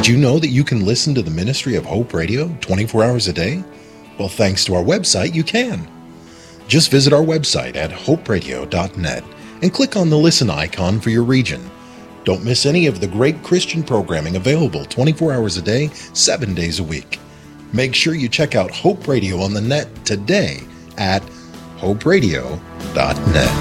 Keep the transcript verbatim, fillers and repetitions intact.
Did you know that you can listen to the Ministry of Hope Radio twenty-four hours a day? Well, thanks to our website, you can. Just visit our website at hope radio dot net and click on the listen icon for your region. Don't miss any of the great Christian programming available twenty-four hours a day, seven days a week. Make sure you check out Hope Radio on the net today at hope radio dot net.